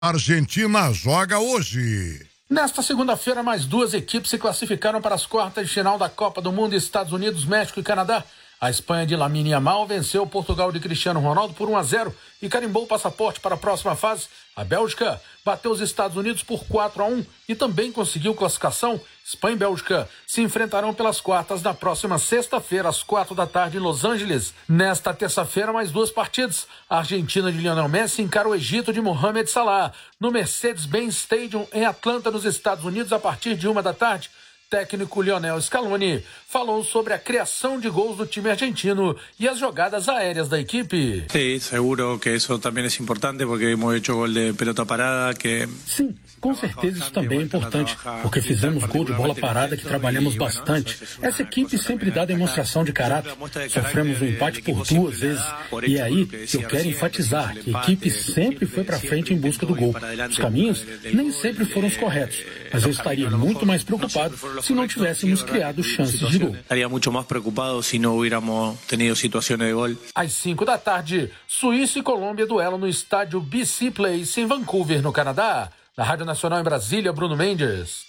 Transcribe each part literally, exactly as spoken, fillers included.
Argentina joga hoje. Nesta segunda-feira, mais duas equipes se classificaram para as quartas de final da Copa do Mundo: Estados Unidos, México e Canadá. A Espanha de Lamine Yamal venceu o Portugal de Cristiano Ronaldo por um a zero e carimbou o passaporte para a próxima fase. A Bélgica bateu os Estados Unidos por quatro a um e também conseguiu classificação. Espanha e Bélgica se enfrentarão pelas quartas na próxima sexta-feira, às quatro da tarde, em Los Angeles. Nesta terça-feira, mais duas partidas. A Argentina de Lionel Messi encara o Egito de Mohamed Salah no Mercedes-Benz Stadium, em Atlanta, nos Estados Unidos, a partir de uma da tarde. Técnico Lionel Scaloni falou sobre a criação de gols do time argentino e as jogadas aéreas da equipe. Sí, seguro que eso también es importante porque hemos hecho gol de pelota parada que... Sim, com certeza isso também é importante, porque fizemos gol de bola parada que trabalhamos bastante. Essa equipe sempre dá demonstração de caráter. Sofremos um empate por duas vezes. E é aí que eu quero enfatizar que a equipe sempre foi para frente em busca do gol. Os caminhos nem sempre foram os corretos, mas eu estaria muito mais preocupado se não tivéssemos criado chances de gol. Estaria muito mais preocupado se não hubiéramos tenido situações de gol. Às cinco da tarde, Suíça e Colômbia duelam no estádio B C Place, em Vancouver, no Canadá. Na Rádio Nacional em Brasília, Bruno Mendes.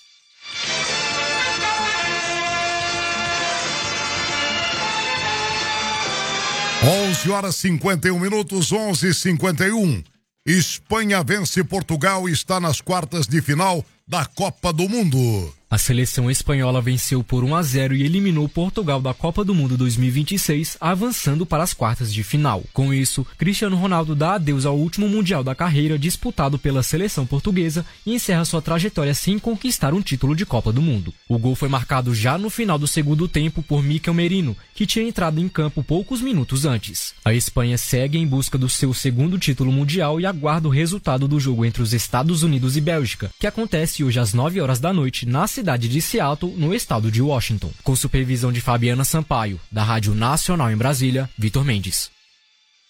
onze horas e cinquenta e um minutos, onze e cinquenta e um. Espanha vence Portugal e está nas quartas de final da Copa do Mundo. A seleção espanhola venceu por um a zero e eliminou Portugal da Copa do Mundo dois mil e vinte e seis, avançando para as quartas de final. Com isso, Cristiano Ronaldo dá adeus ao último Mundial da carreira disputado pela seleção portuguesa e encerra sua trajetória sem conquistar um título de Copa do Mundo. O gol foi marcado já no final do segundo tempo por Mikel Merino, que tinha entrado em campo poucos minutos antes. A Espanha segue em busca do seu segundo título mundial e aguarda o resultado do jogo entre os Estados Unidos e Bélgica, que acontece hoje às nove horas da noite na cidade cidade de Seattle, no estado de Washington. Com supervisão de Fabiana Sampaio, da Rádio Nacional em Brasília, Vitor Mendes.